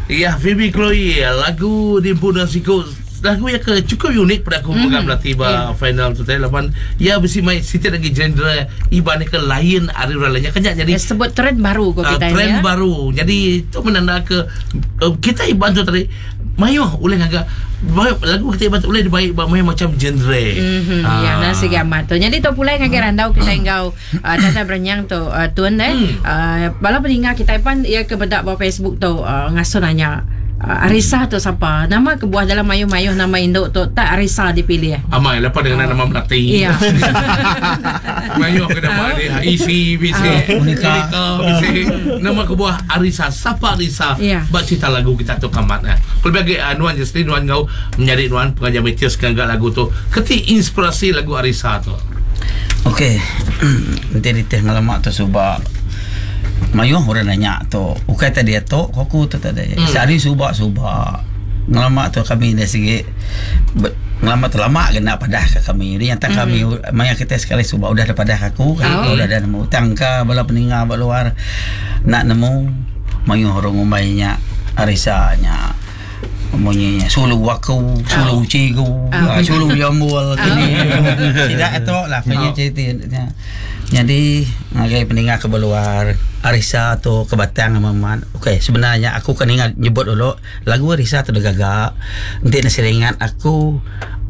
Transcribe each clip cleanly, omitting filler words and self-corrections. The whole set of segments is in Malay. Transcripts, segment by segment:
Ya, Phoebe Chloe, lagu di Puna Siko, lagu yang cukup unik pada aku pegang berarti final tu tadi lapan. Ya besi mai sitit lagi genre iban ke lain hari ralanya kan jadi sebut trend baru kau kita trend baru. Jadi itu menanda ke kita iban tu tadi mayo oleh agak lagu kita iban oleh dibaik mayo macam genre. Ya dan sige amat tu. Jadi tu pula ngage randau kita engkau tata bernyang tu tuan bala peninga kita iban ia ke bedak ba Facebook tu ngaso nanya Arisa tu siapa? Nama kebuah dalam mayuh-mayuh nama induk tu tak Arisa dipilih. Amai lepas dengan nama Melati. Iya. Mayuh ke nama dia isi bisi Monika bisi nama kebuah Arisa. Siapa Arisa? Buat cerita lagu kita tu kamat. Kalau bagi Nuan jadi Nuan kau mencari Nuan pengajar Matius kagak lagu tu. Keti inspirasi lagu Arisa tu. Okey. Nanti teh ngalamak tu subak mayuh orang nanya tu ukai tadi tu aku tu tadi sehari subak ngalamak tu kami dah sikit ngalamak tu lama kena padah ke kami dia yang tak kami maya kita sekali subak udah ada padah aku kalau udah ada nemu tangka bala peninggal bak luar nak nemu mayuh orang umaynya Arisanya Monyanya sulu waku, sulu cigu, sulu jambul gini. Tidak itu lah punya cerita. Jadi ngagai peninggal ke luar Arisa atau ke Batang Maman. Okey, sebenarnya aku kan ingat nyebut dulu lagu Arisa tu dah gagak. Nanti nasi ingat aku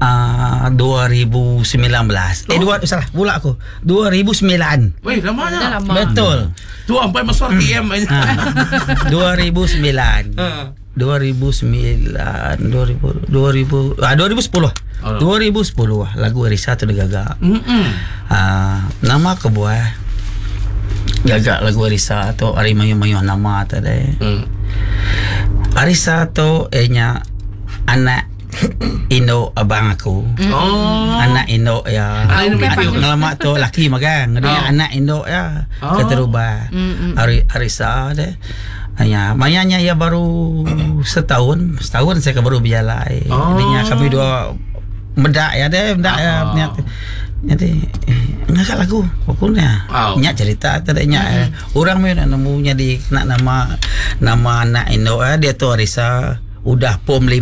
2019. Salah pula aku. 2009. Weh, lamanya. Betul. Tu sampai masuk TM. 2009. 2010 lagu Arisa tu dah gagak. Nama kebuah gagak lagu Arisa tu hari mayu-mayu nama tadi. Arisa tu nya anak Indo abang aku. Anak Indo ya. Ngalamak tu laki magang. Dia anak Indo ya. Keterubah. Arisa deh. Ya, mayanya ya baru setahun saya baru bialai. Jadinya kami dua medak ya jadi ngakak lagu pokoknya nyak cerita tadinya orang main namunya di nak nama anak Indo dia tu Arisa udah POM 5.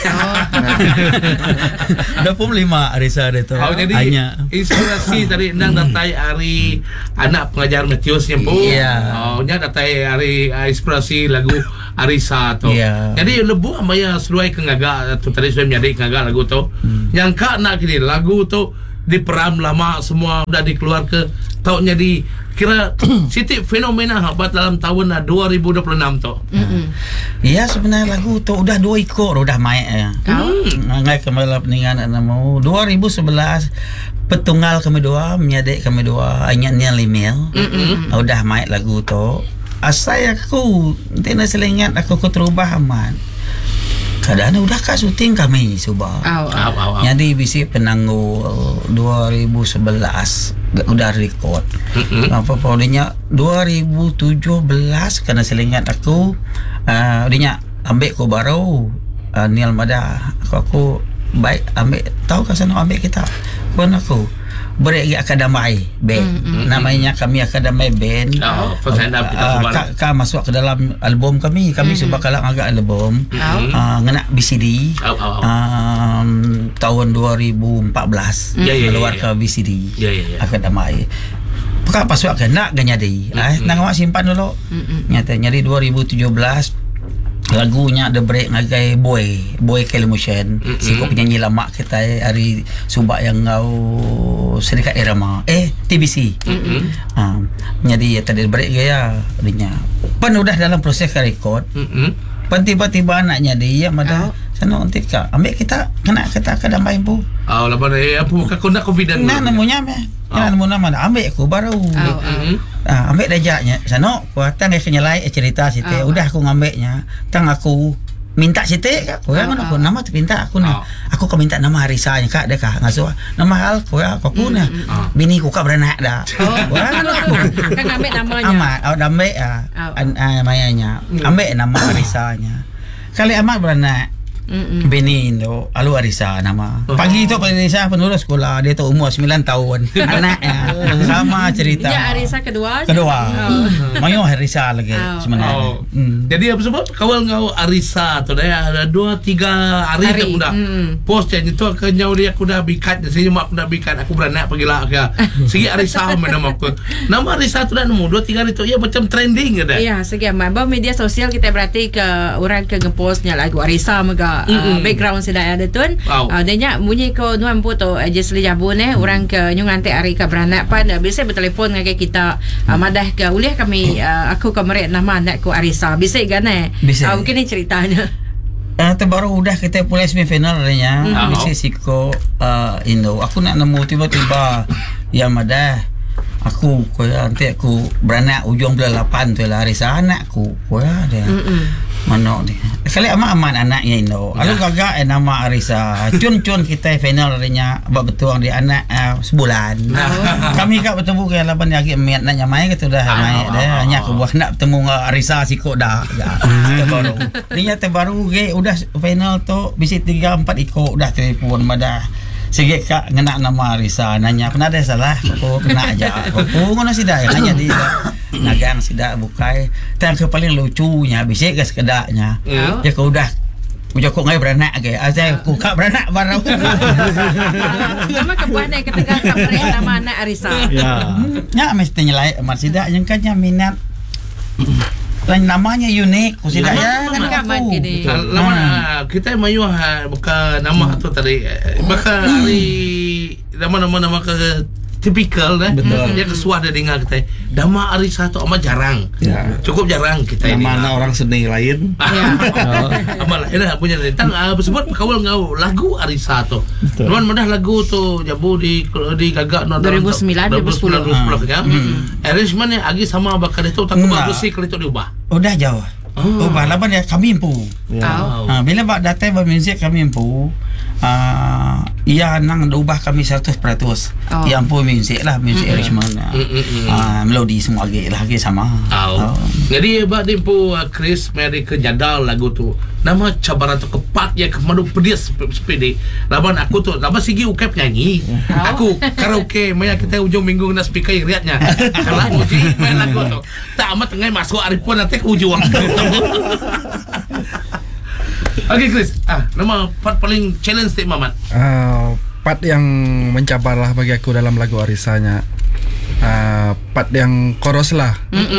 Udah POM 5 Arisa dia tu. Jadi hanya inspirasi tadi nang datai hari anak pengajar Matius yang pun. Nya datai hari inspirasi lagu Arisa tu. Jadi lebu amaya seluai kengaga tu tadi sudah menjadi kengaga lagu tu. Yang kak nak kini lagu tu diperam lama semua udah dikeluar ke tahun jadi kira Siti fenomena habat dalam tahun 2026 tu. Ya sebenarnya lagu tu udah 2 ekor udah main ya. Ngai kembali peningan mau 2011 petunggal kami dua menyadik kami dua anyatnya limel. Udah main lagu tu. Asal aku tina selingat aku terubah aman. Kadang udah kak syuting kami subah. Jadi bisi penangguh 2011 udah record. Apa paulinya 2017 karena selingat aku dinya ambil ko baru Nial Mada aku baik ambil tahu ke sana ambil kita. Pun aku beri akademi band namanya kami akademi band kita masuk ke dalam album kami sebab kalau agak album ngena BCD tahun 2014 keluar ke BCD akademi pakak pasuk ke nak ganyadi nang awak simpan dulu nyata nyari 2017 lagunya The Break ngagai Boy Kelly-Motion sikap penyanyi lama kita hari subak yang ngau Serikat Irama TBC jadi ya tadi The Break gaya dinya pan udah dalam proses record pan tiba-tiba anaknya dia mada sana nanti kak ambil kita kena kita ke damai bu lepas apa buka kau nak confident namanya namun nama ambil aku baru ambil dajaknya sana kuatan dia kenyalai cerita situ udah aku ngambilnya tang aku minta situ kak kau yang aku nama tu minta aku nak aku kau minta nama Arisanya kak deh kak ngasuh nama hal kau ya aku na bini ku kak beranak dah kan ambil namanya amat ambil mayanya ambil nama Arisanya kali amat beranak bini tu alu Arisa nama. Pagi tu Arisa penulis sekolah, dia tu umur 9 tahun. Anaknya sama cerita. Ya, Arisa kedua. Mayo Arisa lagi sebenarnya. Jadi apa sebab kawal ngau Arisa tu dah ada 2-3 hari tu dah. Post yang itu ke nyau dia aku dah bikat, saya mak aku dah bikat, aku beranak pergi lah ke. Segi Arisa nama aku. Nama Arisa tu dah nemu 2-3 hari tu ya macam trending dah. Ya, segi aman. Media sosial kita berarti ke orang ke ngepostnya lagu Arisa mega background sedaya ada tuan. Danya bunyi ko nuan poto just li jabun orang ke nyung ante ari ka beranak pan bisa bertelefon dengan kita madah ke uliah kami aku kemarin nama anak ku Arisa bisa gane. Mungkin ni ceritanya. Terbaru udah kita pulai semifinal adanya. Bisa siko Indo. Aku nak nemu tiba-tiba yang madah aku koya nanti aku beranak ujung bulan 8 tu lah Arisa anakku koya dia. Mana ni? Sekali aman anaknya Indo. Lalu gagak nama Arisa. Cun kita final adanya betul dia anak sebulan. Kami kak bertemu ke lapan lagi miat nak nyamai ke tu dah mai dah hanya aku buat nak bertemu dengan Arisa siko dah. Terbaru. Dia terbaru ke udah final tu bisa 3-4 ikut dah telefon madah. Sige kak ngena nama Arisa nanya pernah ada salah aku kena aja aku ngono sidak hanya dia nagang sidak bukai tang ke paling lucunya bisik ke sekedaknya ya kau udah udah kok ngai beranak ke saya aku kak beranak barang sama kebuat naik ketengah kamera nama anak Arisa ya mesti nyelai amat sidak yang kanya minat namanya unik ku sidak ya kan aku lama kita mayu buka nama tu tadi maka hari nama ke tipikal dah dia kesuah dah dengar kita nama Arisa tu amat jarang cukup jarang kita ini mana orang seni lain amat lain dah punya tentang sebut kawal ngau lagu Arisa tu nuan madah lagu tu jabu di gagak 2009 2010 ya arrangement yang agi sama bakal itu tak bagus sih kalau itu diubah udah jauh ubah laban dia kami impu bila bak datang bermuzik kami impu ia nang ubah kami 100% yang pun muzik lah muzik arrangement melodi semua lagi sama jadi bak dimpu Chris mari ke jadal lagu tu nama cabaran tu kepat ya kemadu pedes sepede laban aku tu laban sigi ukep nyanyi aku karaoke maya kita ujung minggu na speaker riatnya kalau uji main lagu tu tak amat tengah masuk arifun nanti ujung Okey Chris, nama part paling challenge Tik Mamat. Part yang mencabarlah bagi aku dalam lagu Arisanya. Part yang chorus lah.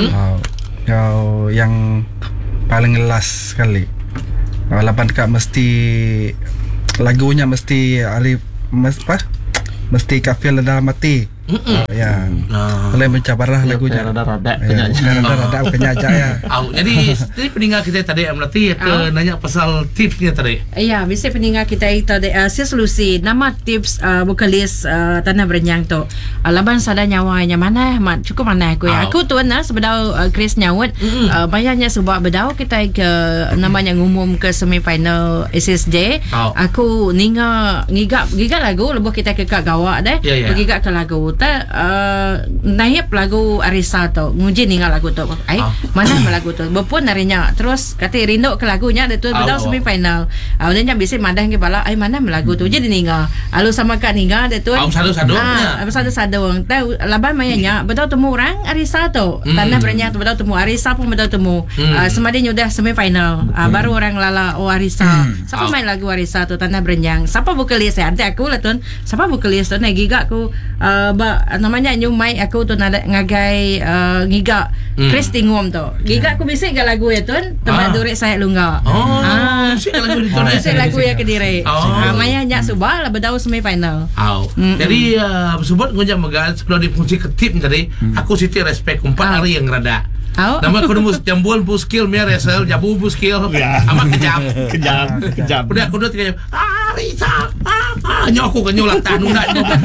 Yang paling jelas sekali. Lapan kak mesti lagunya mesti alif mesti kafir dalam mati. Ya. Boleh mencabarlah lagunya. Rada-rada penyaja ya. Jadi pendengar kita tadi melatih ke nanya pasal tipsnya tadi. Ya, bisa pendengar kita tadi solusi nama tips vokalis Tanah Berenyang tu. Laban sada nyawanya mana mat cukup mana aku ya. Aku tu sebedau Chris nyawut banyaknya sebab bedau kita ke namanya ngumum ke semifinal SSJ. Aku ngigap lagu lebuh kita ke Kak Gawak dah. Ngigap ke lagu naik lagu Arisa tu nguji ningal lagu tu mana lagu tu berpun narinya terus kata rindu ke lagunya ada tu bedau semifinal dia bisa madah ke bala mana lagu tu jadi ningal lalu sama Kak Ninga ada tu sadu-sadu tahu laban mayanya bedau temu orang Arisa tu Tanah Berenyang tu bedau temu Arisa pun bedau temu semadi nyudah semifinal baru orang lala Arisa siapa main lagu Arisa tu Tanah Berenyang siapa vokalis nanti aku lah tu siapa vokalis tu giga aku namanya nyumai aku tu ngagai giga Chris Tingum tu giga aku bisik ke lagu ya tuan tempat durik saya lungga bisik lagu ya Kediri maya nyak subah lah bedau semifinal jadi sebut ngajak megal sebelum dipunci ke tim tadi aku siti respect 4 hari yang rada nama aku nemu jambuan bu skill mer resel jabu bu skill amat kejam udah aku udah 3 jam Arisa nyoku ke nyolah tanunda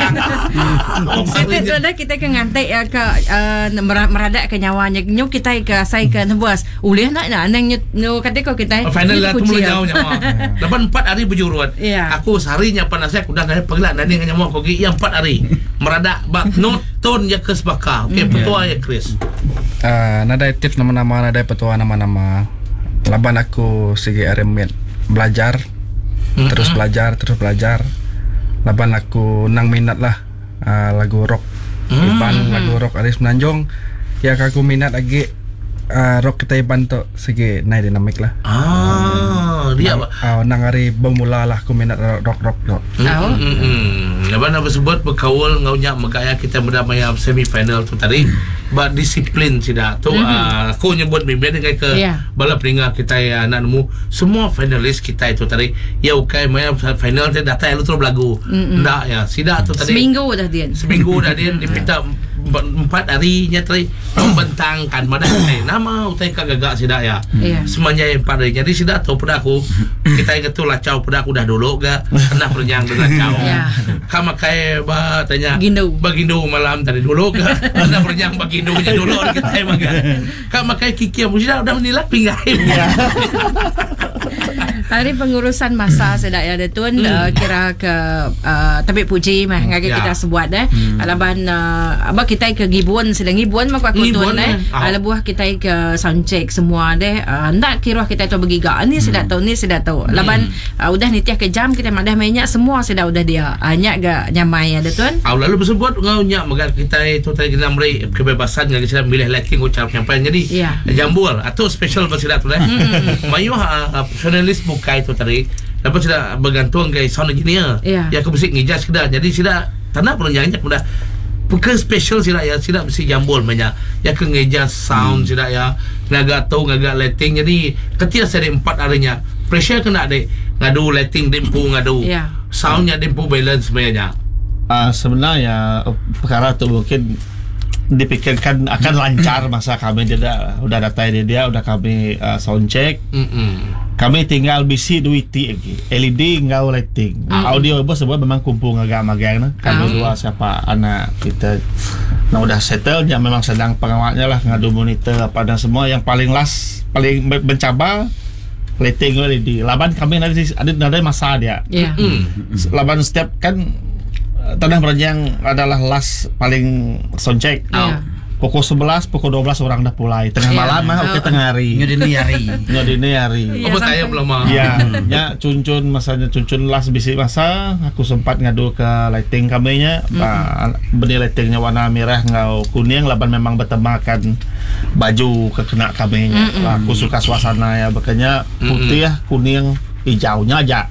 itu dah kita ke ngantai ke meradak ke nyawanya nyu kita ke sai ke nebus ulih nak nang nyu kata kau kita final lah temu jauh nyawa lepas 4 hari berjuruan aku seharinya panas saya udah dari pagla nani dengan nyawa kau yang 4 hari meradak bak noton ya ke sebaka okey petua ya Chris nada tips nama-nama nada petua nama-nama laban aku segi arrangement belajar terus belajar. Laban aku nang minat lah lagu rock Iban, lagu rock Aris Menanjung. Yang aku minat lagi rock kita Iban tu segi naik dinamik lah. Dia nang hari bermula lah aku minat rock tu. Laban apa sebut berkawal ngaunya magaya kita mendamai semifinal tu tadi. Ba disiplin sida tu aku nyebut mimpin dengan ke bala peringkat kita anak nemu semua finalis kita itu tadi ya ukai maya final tu data lu terus lagu. Ndak ya sida tu tadi. Seminggu dah dia dipinta 4 hari nya tadi membentangkan madah nama utai kagak sida ya. Semuanya 4 hari. Jadi sida tu pada aku kita ingat tu lacau pada aku dah dulu gak pernah bernyang dengan lacau. Kama kai ba tanya bagindo malam tadi dulu gak pernah bernyang bagindonya dulu kita emang gak. Kama kai kiki mu sida udah menilai pinggai. Hari pengurusan masa sedak ya Datun kira ke tapi puji mah ngage kita sebuat alaban abah kita ke gibuan sedang gibuan mak aku tun alabuah kita ke sound check semua ndak kira kita tu begiga ni sedak tahu laban udah nitiah ke jam kita madah mainnya semua sedak udah dia nya gak nyamai ya Datun lalu bersebut ngau nya magar kita itu tadi kita beri kebebasan ngage sedang milih lighting ucap nyampai jadi jambul atau special bersedak tu mayu profesionalis bukai itu tadi dapat sudah bergantung ke sound engineer ya aku mesti ngijas kita jadi sudah tanah perlu nyanyi mudah bukan special sudah ya sudah mesti jambul banyak ya ke ngijas sound sudah ya ngaga tahu ngaga lighting jadi ketika saya 4 harinya pressure kena ada ngadu lighting dempu ngadu soundnya dempu balance sebenarnya sebenarnya perkara tu mungkin dipikirkan akan lancar masa kami udah data dia udah kami sound check. Kami tinggal bisi duiti lagi LED ngau lighting audio bos sebab memang kumpul agak-agak kami dua siapa anak kita udah settle yang memang sedang pengawalnya lah ngadu monitor apa dan semua yang paling mencabar lighting LED laban kami nanti ada masa dia laban setiap kan tanah beranjang adalah last paling sound check. Pukul 11, pukul 12 orang dah mulai. Tengah malam oke tengah hari. Nyodini hari. Apa saya belum mah? Ya, cuncun last bisi masa aku sempat ngadu ke lighting kaminya. Benih lightingnya warna merah ngau kuning laban memang bertemakan baju kekena kaminya. Aku suka suasana ya makanya putih kuning hijaunya aja.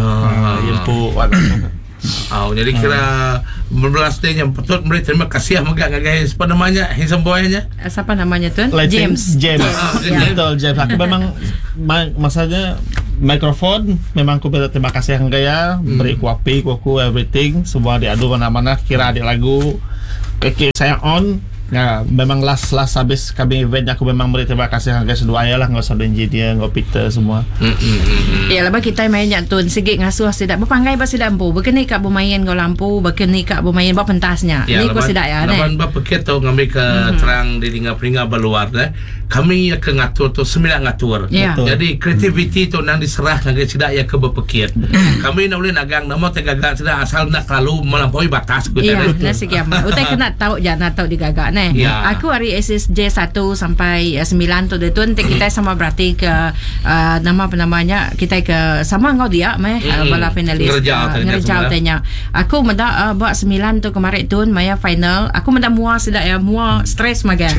Yang warna jadi kira berbelas yang patut beri terima kasih sama guys apa namanya handsome boy-nya siapa namanya tuan James betul James aku memang masanya mikrofon memang aku terima kasih yang gaya beri kuapi kuku everything semua diadu mana-mana kira adik lagu oke saya on. Nah, memang last habis kami event aku memang beri terima kasih guys dua ayah lah nggak usah engineer nggak Peter semua. Ya lah kita mainnya tuan segi ngasuh sedak berpanggai pas sedak lampu berkini kak bermain kau lampu berkini kak bermain bak pentasnya ni kau sedak ya laban bak paket tu ngambil ke terang di tinggal berluar kami ke ngatur tu 9 ngatur jadi kreativiti tu nang diserah nang sedak ya ke berpikir kami nak boleh nagang nama tegagak sedak asal nak lalu melampaui batas kita nah segi amat utai kena tahu jangan tahu digagak aku hari SSJ 1 sampai 9 tu tuan kita sama berarti ke nama apa namanya kita ke sama ngau dia bala finalis ngerjau tanya aku menda buat 9 tu kemarin tuan maya final aku menda mua sedak ya mua stres magan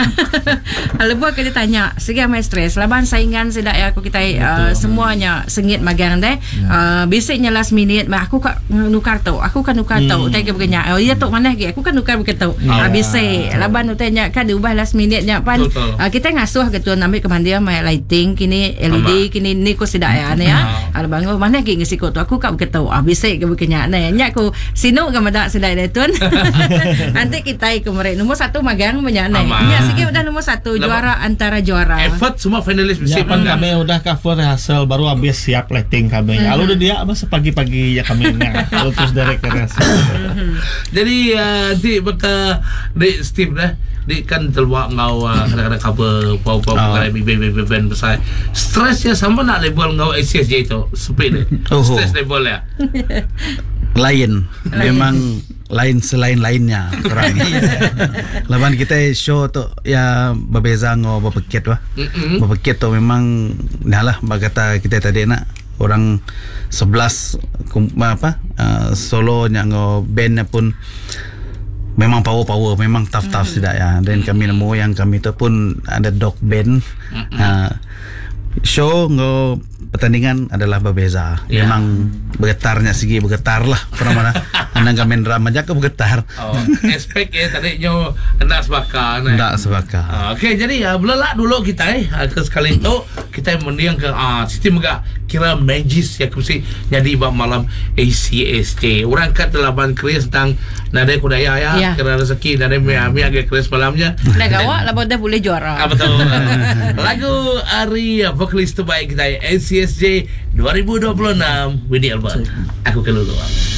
lepas kita tanya segi mai stres laban saingan sedak ya aku kita semuanya sengit magan bisiknya last minute aku kan nukar tau utai ke begenya iya tu mana lagi aku kan nukar begitu bisik laban utanya kan diubah last minute nya pan kita ngasuh ke tuan ambil ke mandia mai lighting kini LED kini ni ko sedak ya laban mana lagi ngesiko tu aku kau ketau bisik ke begenya nya aku sino ke mada sedak dia tuan nanti kita kemarin nomor 1 magang banyak nya sikit udah nomor 1 juara antara juara effort semua finalis bisik kami udah cover hasil baru habis siap lighting kami lalu dia masa pagi-pagi ya kami terus direct jadi di beka di Steve di kan terluak ngau kadang-kadang cover pau-pau band besar stresnya sama nak level ngau SSJ itu speed stress level ya lain memang lain selain lainnya kurang laban kita show tu ya berbeza ngau berpeket tu memang dah lah kata kita tadi nak orang 11 solonya bandnya pun memang power, memang tough tidak ya. Dan kami nemu yang kami tu pun ada dog band. Show pertandingan adalah berbeza. Memang bergetarnya segi bergetar lah. Pernah mana andang kami drama aja ke bergetar. Aspek tadi nyo hendak sebakar. Hendak sebakar. Okey, jadi belak dulu kita ke sekali itu kita mendiang ke sistem agak kira magis ya kursi jadi malam ACSJ. Orang kat laban keris tentang nadai kudaya ya, kira rezeki nadai mi agak keris malamnya. Dah gawak lah dah boleh juara. Betul. Lagu Ari vokalis terbaik kita ACSJ 2026 Winnie Albert. Aku keluluan.